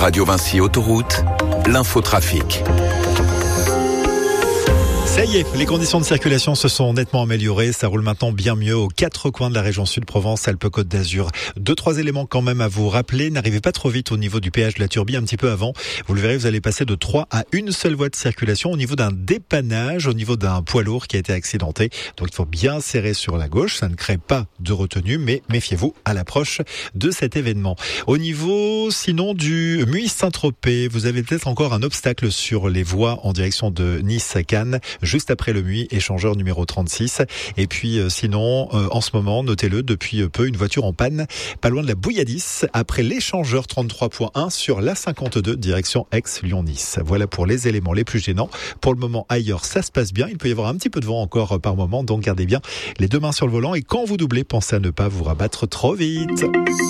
Radio Vinci Autoroute, l'infotrafic. Ça y est, les conditions de circulation se sont nettement améliorées. Ça roule maintenant bien mieux aux 4 coins de la région Sud-Provence, Alpes-Côte d'Azur. 2-3 éléments quand même à vous rappeler. N'arrivez pas trop vite au niveau du péage de la Turbie, un petit peu avant. Vous le verrez, vous allez passer de 3 à une seule voie de circulation au niveau d'un dépannage, au niveau d'un poids lourd qui a été accidenté. Donc il faut bien serrer sur la gauche. Ça ne crée pas de retenue, mais méfiez-vous à l'approche de cet événement. Au niveau, sinon, du Muy-Saint-Tropez, vous avez peut-être encore un obstacle sur les voies en direction de Nice-Cannes. Juste après le Muy, échangeur numéro 36. Et puis sinon, en ce moment, notez-le, depuis peu, une voiture en panne, pas loin de la Bouilladis, après l'échangeur 33.1 sur l'A52, direction Aix-Lyon-Nice. Voilà pour les éléments les plus gênants. Pour le moment, ailleurs, ça se passe bien. Il peut y avoir un petit peu de vent encore par moment, donc gardez bien les deux mains sur le volant. Et quand vous doublez, pensez à ne pas vous rabattre trop vite.